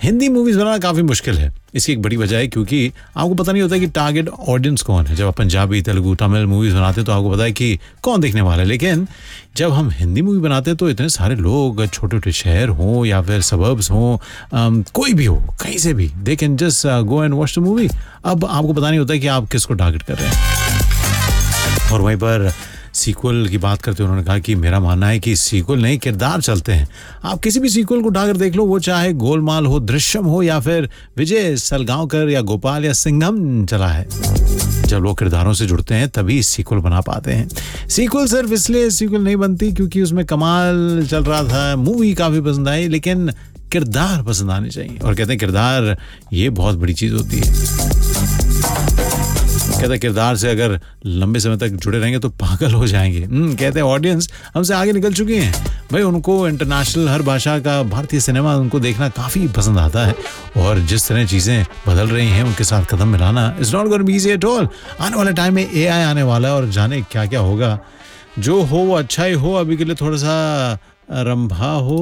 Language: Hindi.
हिंदी मूवीज बनाना काफ़ी मुश्किल है। इसकी एक बड़ी वजह है क्योंकि आपको पता नहीं होता कि टारगेट ऑडियंस कौन है। जब आप पंजाबी, तेलुगु, तमिल मूवीज बनाते हैं तो आपको पता है कि कौन देखने वाला है, लेकिन जब हम हिंदी मूवी बनाते हैं तो इतने सारे लोग, छोटे छोटे शहर हों या फिर सबर्ब्स हों, कोई भी हो, कहीं से भी, they can just go and watch the movie. अब आपको पता नहीं होता कि आप किसको टारगेट कर रहे हैं। और वहीं पर सीक्वल की बात करते हुए उन्होंने कहा कि मेरा मानना है कि सीक्वल नहीं, किरदार चलते हैं। आप किसी भी सीक्वल को उठाकर देख लो, वो चाहे गोलमाल हो, दृश्यम हो या फिर विजय सलगांवकर या गोपाल या सिंघम चला है। जब लोग किरदारों से जुड़ते हैं तभी सीक्वल बना पाते हैं। सीक्वल सिर्फ इसलिए सीक्वल नहीं बनती क्योंकि उसमें कमाल चल रहा था, मूवी काफ़ी पसंद आई, लेकिन किरदार पसंद आने चाहिए। और कहते हैं किरदार ये बहुत बड़ी चीज़ होती है। कहते हैं किरदार से अगर लंबे समय तक जुड़े रहेंगे तो पागल हो जाएंगे। कहते हैं ऑडियंस हमसे आगे निकल चुकी हैं भाई, उनको इंटरनेशनल हर भाषा का भारतीय सिनेमा उनको देखना काफ़ी पसंद आता है। और जिस तरह चीज़ें बदल रही हैं उनके साथ कदम मिलाना is not going to be easy at all. आने वाले टाइम में AI आने वाला है और जाने क्या क्या होगा। जो हो वो अच्छा ही हो। अभी के लिए थोड़ा सा रंभा हो।